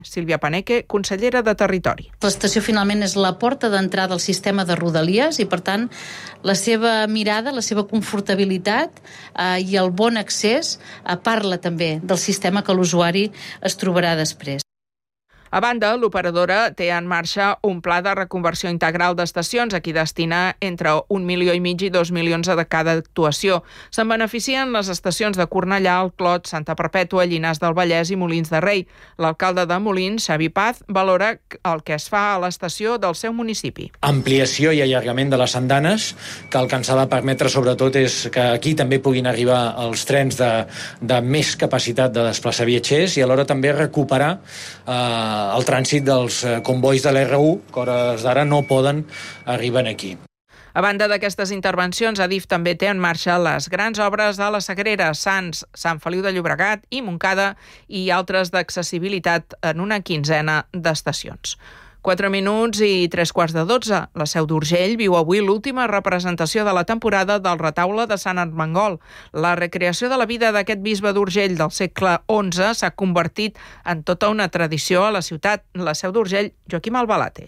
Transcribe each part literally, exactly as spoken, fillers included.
Sílvia Paneque, consellera de Territori. L'estació finalment és la porta d'entrada al sistema de Rodalies i, per tant, la seva mirada, la seva confortabilitat eh, i el bon accés eh, parla també del sistema que l'usuari es trobarà després. A banda, l'operadora té en marxa un pla de reconversió integral d'estacions a qui destina entre un milió i mig i dos milions de cada actuació. Se'n beneficien les estacions de Cornellà, el Clot, Santa Perpètua, Llinars del Vallès i Molins de Rei. L'alcalde de Molins, Xavi Paz, valora el que es fa a l'estació del seu municipi. Ampliació i allargament de les andanes, que el que ens ha de permetre sobretot és que aquí també puguin arribar els trens de, de més capacitat de desplaçar viatgers i alhora també recuperar eh, el trànsit dels convois de l'R u, que a hores d'ara no poden arribar aquí. A banda d'aquestes intervencions, Adif també té en marxa les grans obres a la Sagrera, Sants, Sant Feliu de Llobregat i Montcada i altres d'accessibilitat en una quinzena d'estacions. Quatre minuts i tres quarts de dotze. La Seu d'Urgell viu avui l'última representació de la temporada del Retaule de Sant Armengol. La recreació de la vida d'aquest bisbe d'Urgell del segle onze s'ha convertit en tota una tradició a la ciutat. La Seu d'Urgell, Joaquim Albalate.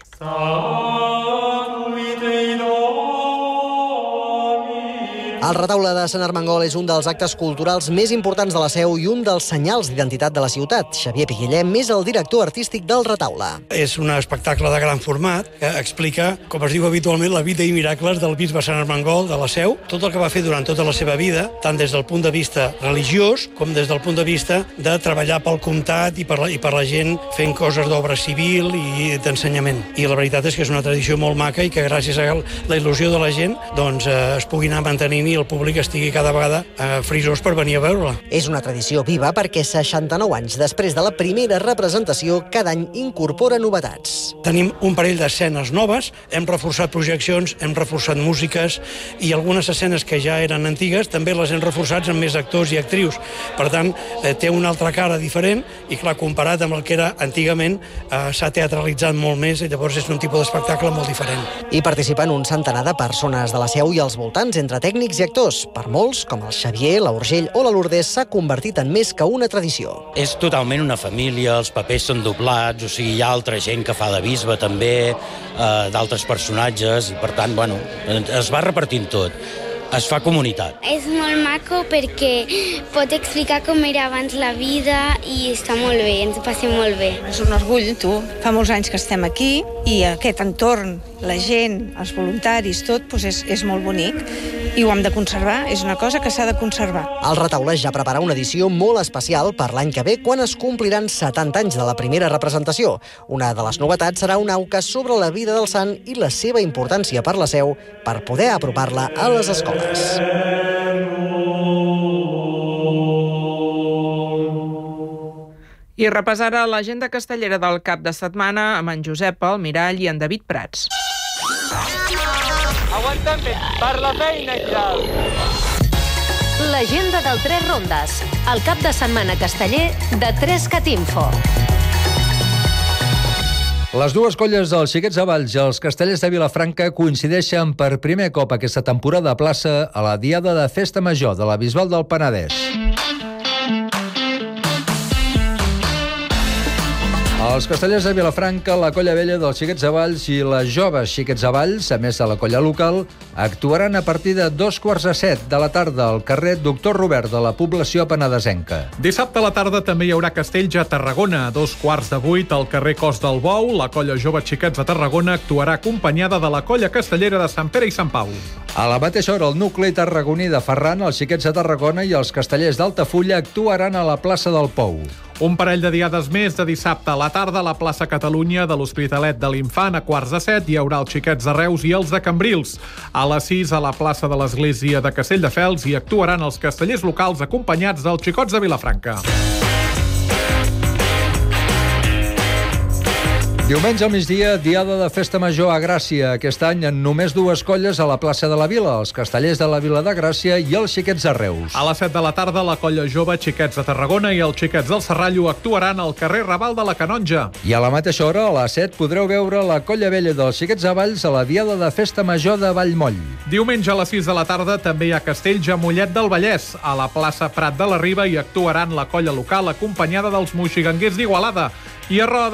El Retaule de Sant Armengol és un dels actes culturals més importants de la Seu i un dels senyals d'identitat de la ciutat. Xavier Piquillem és el director artístic del Retaule. És un espectacle de gran format que explica, com es diu habitualment, la vida i miracles del bisbe Sant Armengol de la Seu, tot el que va fer durant tota la seva vida, tant des del punt de vista religiós com des del punt de vista de treballar pel comtat i per la, i per la gent fent coses d'obra civil i d'ensenyament. I la veritat és que és una tradició molt maca i que gràcies a la il·lusió de la gent doncs, eh, es pugui anar mantenint i el públic estigui cada vegada eh, frisós per venir a veure-la. És una tradició viva perquè seixanta-nou anys després de la primera representació cada any incorpora novetats. Tenim un parell d'escenes noves, hem reforçat projeccions, hem reforçat músiques i algunes escenes que ja eren antigues també les hem reforçat amb més actors i actrius. Per tant, eh, té una altra cara diferent i, clar, comparat amb el que era antigament, eh, s'ha teatralitzat molt més i llavors és un tipus d'espectacle molt diferent. Hi participen un centenar de persones de la Seu i als voltants, entre tècnics i actors. Per molts, com el Xavier, la Urgell o la Lourdes, s'ha convertit en més que una tradició. És totalment una família, els papers són doblats, o sigui, hi ha altra gent que fa de bisbe també, eh, d'altres personatges, i per tant, bueno, es va repartint tot. Es fa comunitat. És molt maco perquè pot explicar com era abans la vida i està molt bé, ens ho passem molt bé. És un orgull, tu. Fa molts anys que estem aquí i aquest entorn, la gent, els voluntaris, tot, doncs és, és molt bonic i ho hem de conservar, és una cosa que s'ha de conservar. El Retaule ja prepara una edició molt especial per l'any que ve quan es compliran setanta anys de la primera representació. Una de les novetats serà un auca sobre la vida del sant i la seva importància per la Seu per poder apropar-la a les escoles. I repassar ara l'agenda castellera del cap de setmana amb en Josep Almirall i en David Prats. Aguanta'm bé, per la feina i tal. L'agenda del Tres Rondes, el cap de setmana casteller de tres cat info. Les dues colles dels Xiquets de Valls i els Castellers de Vilafranca coincideixen per primer cop aquesta temporada a plaça a la Diada de Festa Major de la Bisbal del Penedès. Els Castellers de Vilafranca, la colla vella dels Xiquets de Valls i les joves Xiquets de Valls, a més de la colla local, actuaran a partir de dos quarts de set de la tarda al carrer Doctor Robert de la població penedesenca. Dissabte a la tarda també hi haurà castells a Tarragona. A dos quarts de vuit al carrer Cos del Bou, la colla jove Xiquets de Tarragona actuarà acompanyada de la colla castellera de Sant Pere i Sant Pau. A la mateixa hora, el nucli tarragoní de Ferran, els Xiquets de Tarragona i els Castellers d'Altafulla actuaran a la plaça del Pou. Un parell de diades més de dissabte a la tarda a la plaça Catalunya de l'Hospitalet de l'Infant. A quarts de set hi haurà els Xiquets de Reus i els de Cambrils. A les sis a la plaça de l'Església de Castelldefels hi actuaran els castellers locals acompanyats dels Xicots de Vilafranca. Diumenge al migdia, diada de Festa Major a Gràcia. Aquest any, en només dues colles a la plaça de la Vila, els Castellers de la Vila de Gràcia i els Xiquets de Reus. A les set de la tarda, la colla jove Xiquets de Tarragona i els Xiquets del Serrallo actuaran al carrer Raval de la Canonja. I a la mateixa hora, a les set, podreu veure la colla vella dels Xiquets de Valls a la diada de Festa Major de Vallmoll. Diumenge a les sis de la tarda també hi ha castells a Mollet del Vallès. A la plaça Prat de la Riba hi actuaran la colla local acompanyada dels moixiganguers d'Igualada. I a Roda